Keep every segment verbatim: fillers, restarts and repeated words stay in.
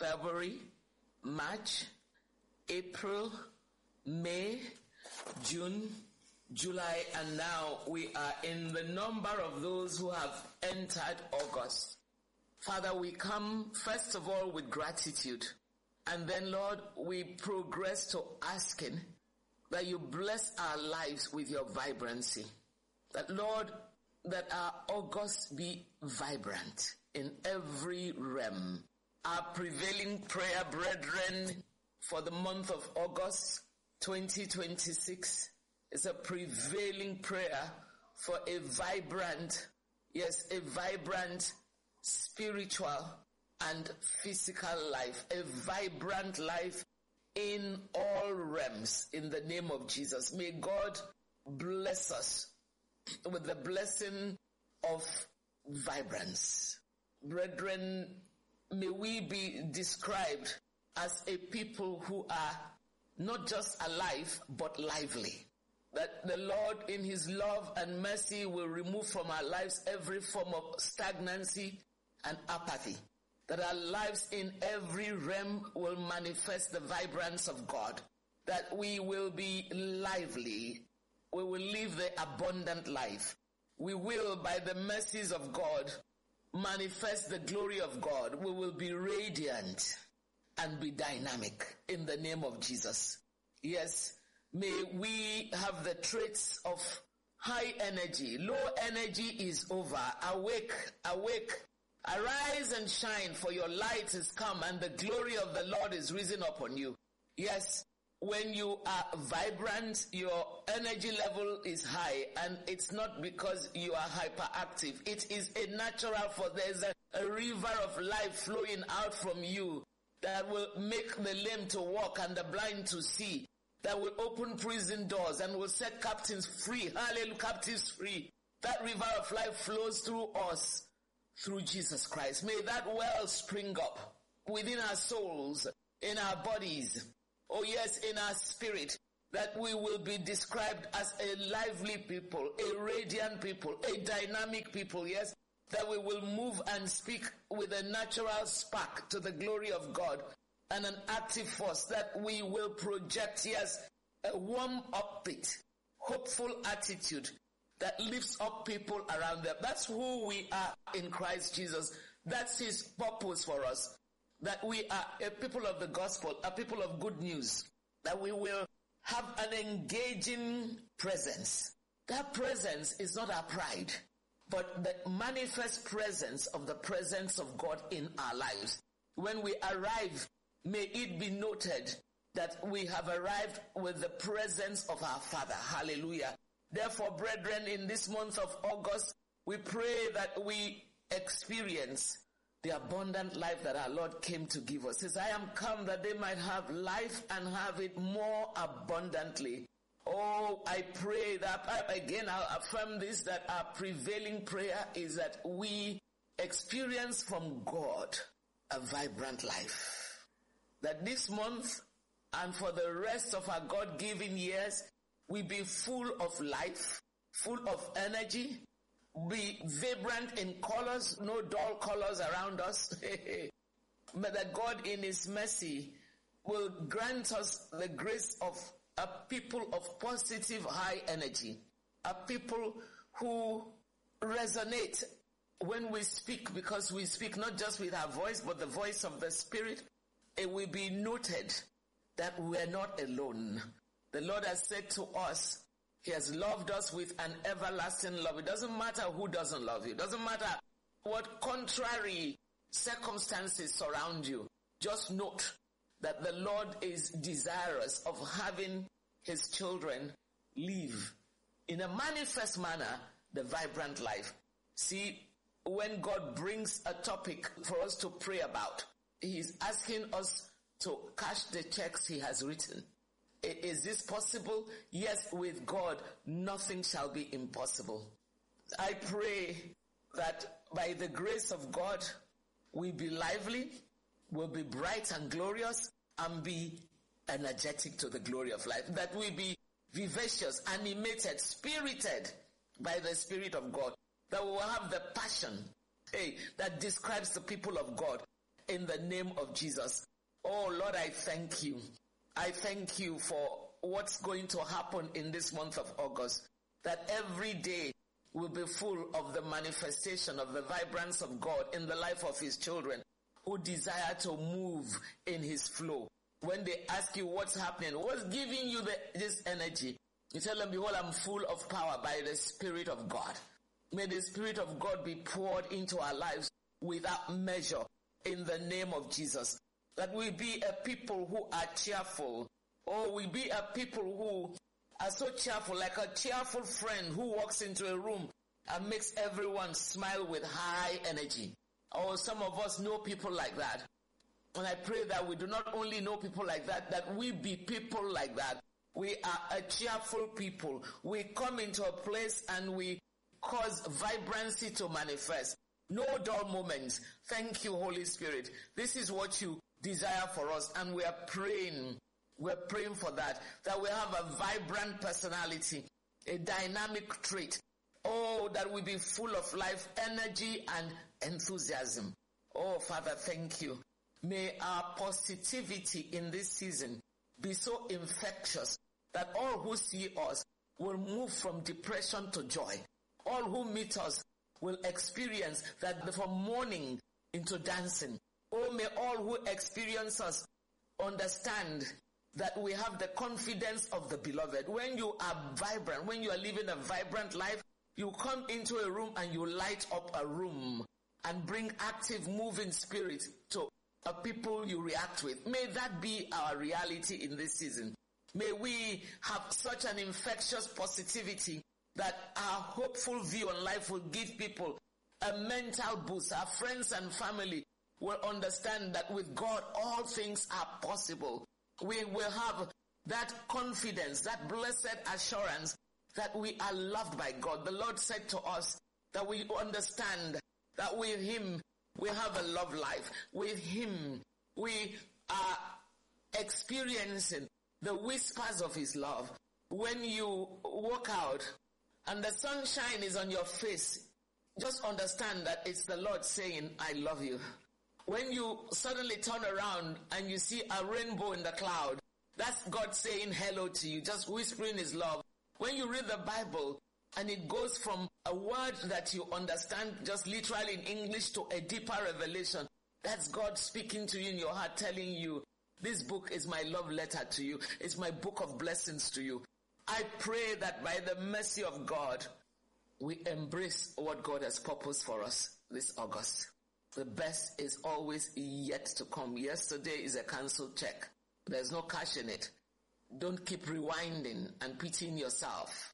February, March, April, May, June, July, and now we are in the number of those who have entered August. Father, we come first of all with gratitude, and then, Lord, we progress to asking that you bless our lives with your vibrancy. That, Lord, that our August be vibrant in every realm. Our prevailing prayer, brethren, for the month of August twenty twenty-six is a prevailing prayer for a vibrant, yes, a vibrant spiritual and physical life, a vibrant life in all realms in the name of Jesus. May God bless us with the blessing of vibrance. Brethren, may we be described as a people who are not just alive, but lively. That the Lord in his love and mercy will remove from our lives every form of stagnancy and apathy. That our lives in every realm will manifest the vibrance of God. That we will be lively. We will live the abundant life. We will, by the mercies of God, manifest the glory of God. We will be radiant and be dynamic in the name of Jesus. Yes, may we have the traits of high energy. Low energy is over. Awake, awake. Arise and shine, for your light is come and the glory of the Lord is risen upon you. Yes, when you are vibrant, your energy level is high, and it's not because you are hyperactive. It is a natural, for there's a, a river of life flowing out from you that will make the lame to walk and the blind to see, that will open prison doors and will set captives free. Hallelujah, captives free. That river of life flows through us, through Jesus Christ. May that well spring up within our souls, in our bodies, oh yes, in our spirit, that we will be described as a lively people, a radiant people, a dynamic people, yes, that we will move and speak with a natural spark to the glory of God, and an active force that we will project, yes, a warm, upbeat, hopeful attitude that lifts up people around them. That's who we are in Christ Jesus. That's his purpose for us. That we are a people of the gospel, a people of good news. That we will have an engaging presence. That presence is not our pride, but the manifest presence of the presence of God in our lives. When we arrive, may it be noted that we have arrived with the presence of our Father. Hallelujah. Therefore, brethren, in this month of August, we pray that we experience the abundant life that our Lord came to give us. He says, I am come that they might have life and have it more abundantly. Oh, I pray that, again, I'll affirm this, that our prevailing prayer is that we experience from God a vibrant life. That this month and for the rest of our God-given years, we be full of life, full of energy, be vibrant in colors, no dull colors around us. But that God in his mercy will grant us the grace of a people of positive high energy, a people who resonate when we speak, because we speak not just with our voice, but the voice of the Spirit. It will be noted that we are not alone. The Lord has said to us, he has loved us with an everlasting love. It doesn't matter who doesn't love you. It doesn't matter what contrary circumstances surround you. Just note that the Lord is desirous of having his children live in a manifest manner the vibrant life. See, when God brings a topic for us to pray about, he is asking us to cash the checks he has written. Is this possible? Yes, with God, nothing shall be impossible. I pray that by the grace of God, we be lively, we'll be bright and glorious, and be energetic to the glory of life. That we be vivacious, animated, spirited by the Spirit of God. That we will have the passion, hey, that describes the people of God. in the name of Jesus. Oh Lord, I thank you. I thank you for what's going to happen in this month of August, that every day will be full of the manifestation of the vibrance of God in the life of his children who desire to move in his flow. When they ask you what's happening, what's giving you the, this energy, you tell them, behold, I'm full of power by the Spirit of God. May the Spirit of God be poured into our lives without measure in the name of Jesus. That we be a people who are cheerful. Or we be a people who are so cheerful, like a cheerful friend who walks into a room and makes everyone smile with high energy. Or some of us know people like that. And I pray that we do not only know people like that, that we be people like that. We are a cheerful people. We come into a place and we cause vibrancy to manifest. No dull moments. Thank you, Holy Spirit. This is what you desire for us, and we are praying. We're praying for that. That we have a vibrant personality, a dynamic trait. Oh, that we be full of life, energy, and enthusiasm. Oh, Father, thank you. May our positivity in this season be so infectious that all who see us will move from depression to joy. All who meet us will experience that from mourning into dancing. Oh, may all who experience us understand that we have the confidence of the beloved. When you are vibrant, when you are living a vibrant life, you come into a room and you light up a room and bring active, moving spirit to a people you react with. May that be our reality in this season. May we have such an infectious positivity that our hopeful view on life will give people a mental boost. Our friends and family will understand that with God, all things are possible. We will have that confidence, that blessed assurance that we are loved by God. The Lord said to us that we understand that with him we have a love life. With him we are experiencing the whispers of his love. When you walk out and the sunshine is on your face, just understand that it's the Lord saying, I love you. When you suddenly turn around and you see a rainbow in the cloud, that's God saying hello to you, just whispering his love. When you read the Bible and it goes from a word that you understand just literally in English to a deeper revelation, that's God speaking to you in your heart, telling you, this book is my love letter to you. It's my book of blessings to you. I pray that by the mercy of God, we embrace what God has purposed for us this August. The best is always yet to come. Yesterday is a cancelled check. There's no cash in it. Don't keep rewinding and pitying yourself.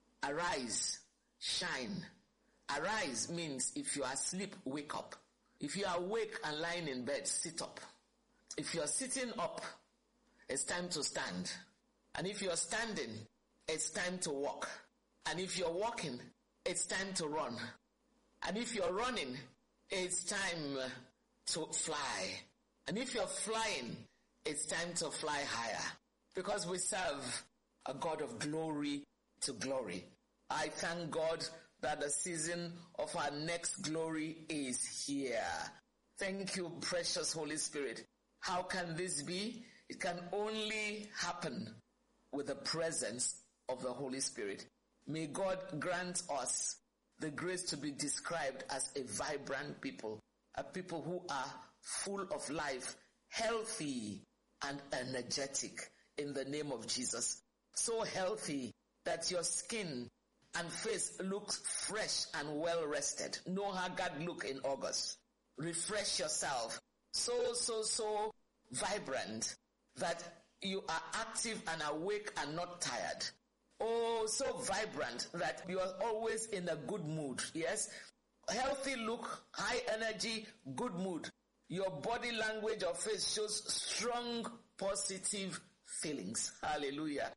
Arise, shine. Arise means if you are asleep, wake up. If you are awake and lying in bed, sit up. If you are sitting up, it's time to stand. And if you are standing, it's time to walk. And if you're walking, it's time to run. And if you're running, it's time to fly. And if you're flying, it's time to fly higher. Because we serve a God of glory to glory. I thank God that the season of our next glory is here. Thank you, precious Holy Spirit. How can this be? It can only happen with the presence of the Holy Spirit. May God grant us the grace to be described as a vibrant people, a people who are full of life, healthy and energetic in the name of Jesus. So healthy that your skin and face looks fresh and well rested. No haggard look in August. Refresh yourself. So, so, so vibrant that you are active and awake and not tired. Oh, so vibrant that you are always in a good mood. Yes? Healthy look, high energy, good mood. Your body language or face shows strong, positive feelings. Hallelujah.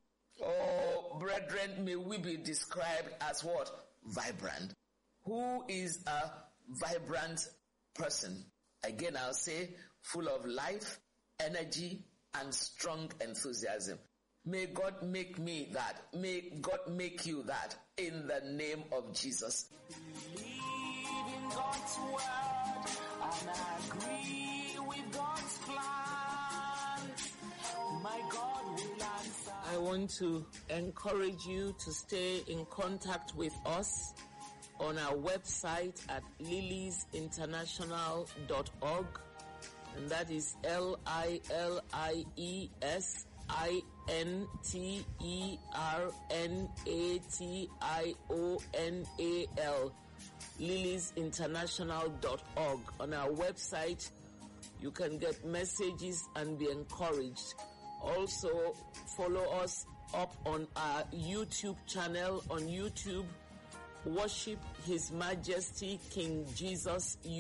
Oh, brethren, may we be described as what? Vibrant. Who is a vibrant person? Again, I'll say full of life, energy, and strong enthusiasm. May God make me that. May God make you that in the name of Jesus. Believe in God's word and agree with God's plan, my God will answer. I want to encourage you to stay in contact with us on our website at lilies international dot org, and that is L I L I E S I N T E R N A T I O N A L, lilies international dot org. On our website, you can get messages and be encouraged. Also, follow us up on our YouTube channel on YouTube. Worship His Majesty King Jesus